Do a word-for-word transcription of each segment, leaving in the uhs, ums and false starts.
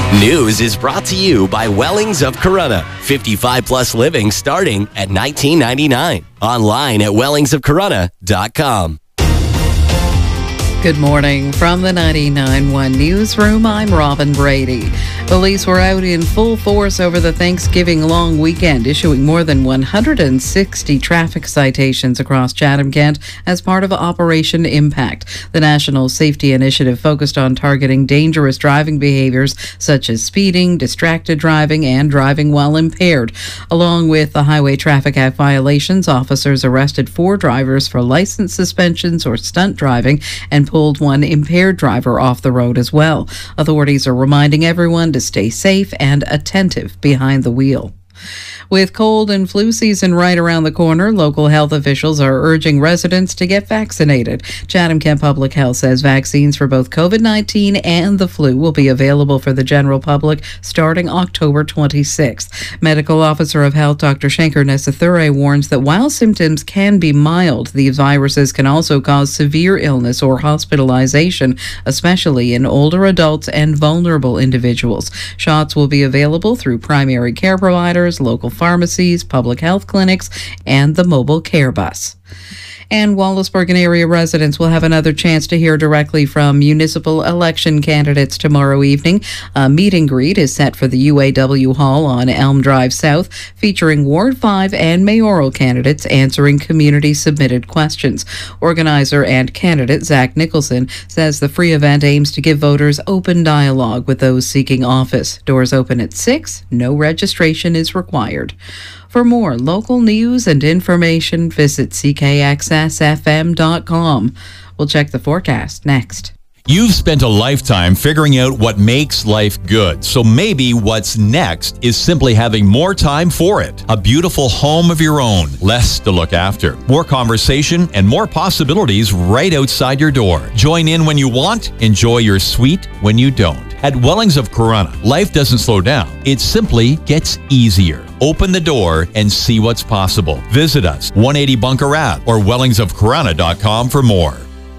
News is brought to you by Wellings of Corunna. fifty-five plus living starting at nineteen ninety-nine. Online at wellings of corunna dot com. Good morning from the ninety-nine point one newsroom. I'm Robin Brady. Police were out in full force over the Thanksgiving long weekend, issuing more than one hundred sixty traffic citations across Chatham-Kent as part of Operation Impact. The National Safety Initiative focused on targeting dangerous driving behaviors such as speeding, distracted driving, and driving while impaired. Along with the Highway Traffic Act violations, officers arrested four drivers for license suspensions or stunt driving and pulled one impaired driver off the road as well. Authorities are reminding everyone to stay safe and attentive behind the wheel. With cold and flu season right around the corner, local health officials are urging residents to get vaccinated. Chatham-Kent Public Health says vaccines for both COVID nineteen and the flu will be available for the general public starting October twenty-sixth. Medical Officer of Health Doctor Shankar Nesathure warns that while symptoms can be mild, these viruses can also cause severe illness or hospitalization, especially in older adults and vulnerable individuals. Shots will be available through primary care providers, local pharmacies, public health clinics, and the mobile care bus. And Wallaceburg and area residents will have another chance to hear directly from municipal election candidates tomorrow evening. A meet and greet is set for the U A W Hall on Elm Drive South, featuring Ward five and mayoral candidates answering community-submitted questions. Organizer and candidate Zach Nicholson says the free event aims to give voters open dialogue with those seeking office. Doors open at six. No registration is required. For more local news and information, visit c k x s f m dot com. We'll check the forecast next. You've spent a lifetime figuring out what makes life good, so maybe what's next is simply having more time for it. A beautiful home of your own, less to look after, more conversation, and more possibilities right outside your door. Join in when you want, enjoy your suite when you don't. At Wellings of Corunna, life doesn't slow down, it simply gets easier. Open the door and see what's possible. Visit us, one eighty Bunker Ave or wellings of corunna dot com for more.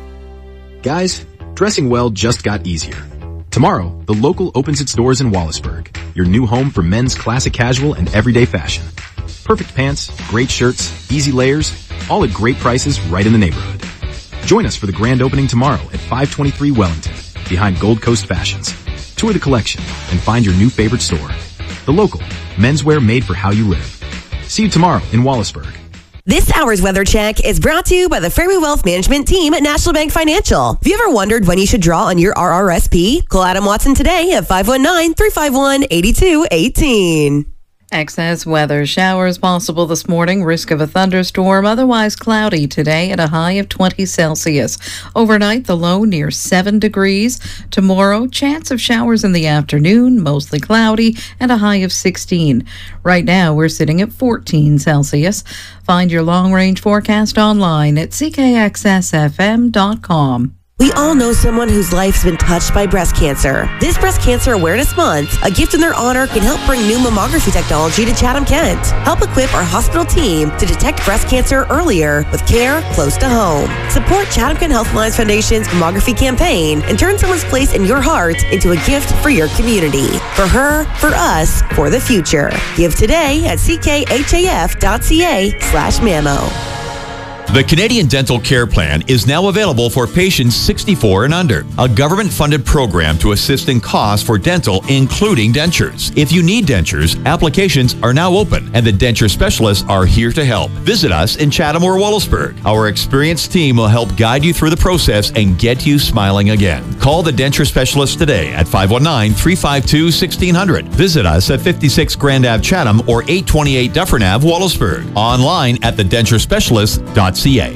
Guys, dressing well just got easier. Tomorrow, The Local opens its doors in Wallaceburg, your new home for men's classic casual and everyday fashion. Perfect pants, great shirts, easy layers, all at great prices right in the neighborhood. Join us for the grand opening tomorrow at five twenty-three Wellington, behind Gold Coast Fashions. Tour the collection and find your new favorite store. The Local, menswear made for how you live. See you tomorrow in Wallaceburg. This hour's weather check is brought to you by the Fairway Wealth Management team at National Bank Financial. Have you ever wondered when you should draw on your R R S P? Call Adam Watson today at five one nine, three five one, eight two one eight. Excess weather. Showers possible this morning. Risk of a thunderstorm. Otherwise cloudy today at a high of twenty Celsius. Overnight, the low near seven degrees. Tomorrow, chance of showers in the afternoon. Mostly cloudy and a high of sixteen. Right now, we're sitting at fourteen Celsius. Find your long-range forecast online at c k x s f m dot com. We all know someone whose life's been touched by breast cancer. This Breast Cancer Awareness Month, a gift in their honor, can help bring new mammography technology to Chatham-Kent. Help equip our hospital team to detect breast cancer earlier with care close to home. Support Chatham-Kent Health Alliance Foundation's mammography campaign and turn someone's place in your heart into a gift for your community. For her, for us, for the future. Give today at c k h a f dot c a slash mammo. The Canadian Dental Care Plan is now available for patients sixty-four and under, a government-funded program to assist in costs for dental, including dentures. If you need dentures, applications are now open, and the denture specialists are here to help. Visit us in Chatham or Wallaceburg. Our experienced team will help guide you through the process and get you smiling again. Call the denture specialist today at five one nine, three five two, one six zero zero. Visit us at fifty-six Grand Ave Chatham or eight twenty-eight Dufferin Ave Wallaceburg. Online at the denture specialist dot c a.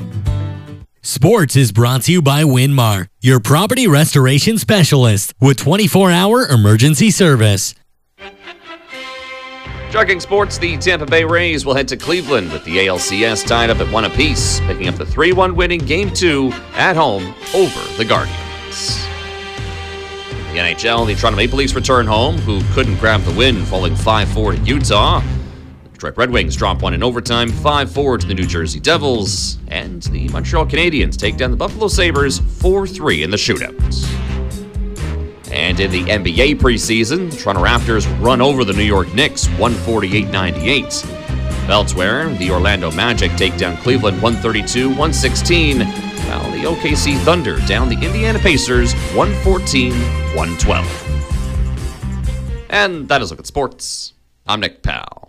Sports is brought to you by Winmar, your property restoration specialist with twenty-four hour emergency service. Tracking sports, the Tampa Bay Rays will head to Cleveland with the A L C S tied up at one apiece, picking up the three one win in Game two at home over the Guardians. The N H L, the Toronto Maple Leafs return home, who couldn't grab the win, falling five four to Utah. Detroit Red Wings drop one in overtime, five four to the New Jersey Devils, and the Montreal Canadiens take down the Buffalo Sabres four three in the shootout. And And in the N B A preseason, Toronto Raptors run over the New York Knicks one forty-eight ninety-eight. Elsewhere, the Orlando Magic take down Cleveland one thirty-two one sixteen, while the O K C Thunder down the Indiana Pacers one fourteen one twelve. And that is Look at Sports. I'm Nick Powell.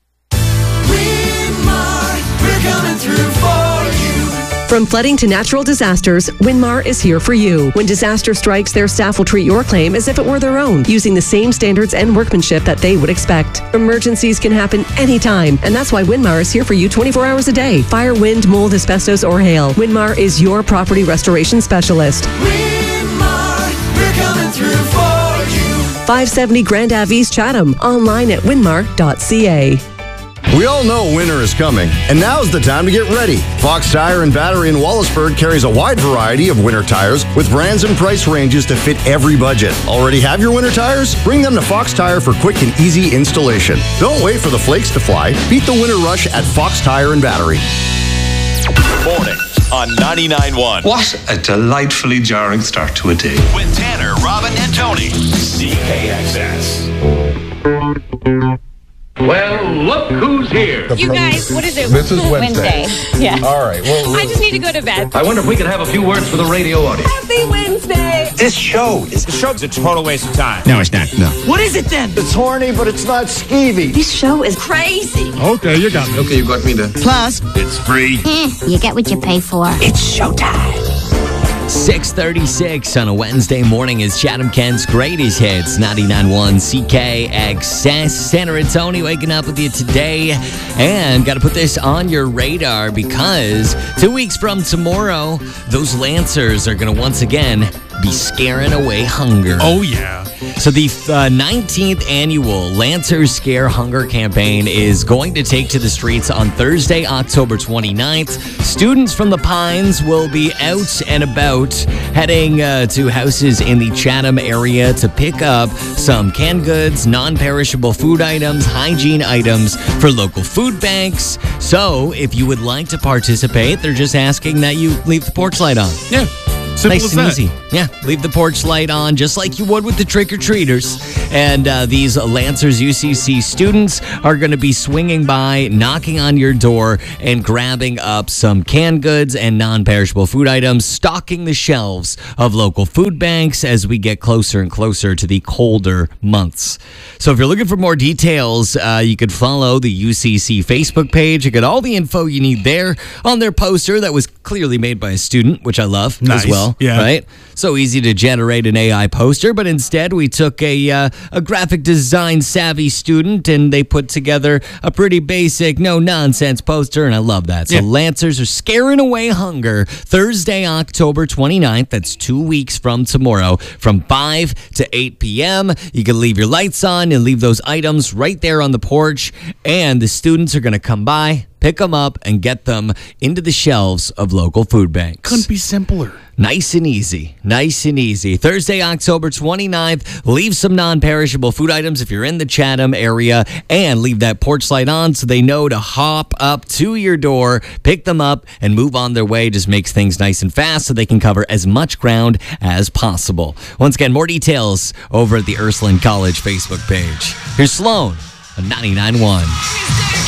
Winmar, we're coming through for you. From flooding to natural disasters, Winmar is here for you. When disaster strikes, their staff will treat your claim as if it were their own, using the same standards and workmanship that they would expect. Emergencies can happen anytime, and that's why Winmar is here for you twenty-four hours a day. Fire, wind, mold, asbestos, or hail. Winmar is your property restoration specialist. Winmar, we're coming through for you. five seventy Grand Ave East Chatham. Online at winmar dot c a. We all know winter is coming, and now's the time to get ready. Fox Tire and Battery in Wallaceburg carries a wide variety of winter tires with brands and price ranges to fit every budget. Already have your winter tires? Bring them to Fox Tire for quick and easy installation. Don't wait for the flakes to fly. Beat the winter rush at Fox Tire and Battery. Mornings on ninety-nine point one. What a delightfully jarring start to a day. With Tanner, Robin, and Tony. C K X S. Well, look who's here. You guys, what is it? This is Wednesday. Wednesday. Yeah. All right. Well, I just need to go to bed. I wonder if we could have a few words for the radio audience. Happy Wednesday. This show is the show's a total waste of time. No, it's not. No. What is it then? It's horny, but it's not skeevy. This show is crazy. Okay, you got me. Okay, you got me there. Plus, it's free. Mm, you get what you pay for. It's showtime. six thirty-six on a Wednesday morning is Chatham Kent's greatest hits, ninety-nine point one C K X S. Tanner and Tony waking up with you today. And got to put this on your radar because two weeks from tomorrow, those Lancers are going to once again be scaring away hunger. Oh, yeah. So the uh, nineteenth annual Lancers Scare Hunger campaign is going to take to the streets on Thursday, October twenty-ninth. Students from the Pines will be out and about, heading uh, to houses in the Chatham area to pick up some canned goods, non-perishable food items, hygiene items for local food banks. So if you would like to participate, they're just asking that you leave the porch light on. Yeah. Simple nice as and that. easy. Yeah, leave the porch light on just like you would with the trick-or-treaters. And uh, these Lancers U C C students are going to be swinging by, knocking on your door, and grabbing up some canned goods and non-perishable food items, stocking the shelves of local food banks as we get closer and closer to the colder months. So if you're looking for more details, uh, you could follow the U C C Facebook page. You get all the info you need there on their poster that was clearly made by a student, which I love nice. as well. Yeah. Right? So easy to generate an A I poster, but instead we took a uh, a graphic design savvy student and they put together a pretty basic, no nonsense poster, and I love that. So yeah. Lancers are scaring away hunger Thursday, October twenty-ninth. That's two weeks from tomorrow, from five to eight p.m. You can leave your lights on and leave those items right there on the porch, and the students are going to come by, pick them up, and get them into the shelves of local food banks. Couldn't be simpler. Nice and easy. Nice and easy. Thursday, October twenty-ninth. Leave some non-perishable food items if you're in the Chatham area, and leave that porch light on so they know to hop up to your door, pick them up, and move on their way. Just makes things nice and fast so they can cover as much ground as possible. Once again, more details over at the Ursuline College Facebook page. Here's Sloan on ninety-nine point one.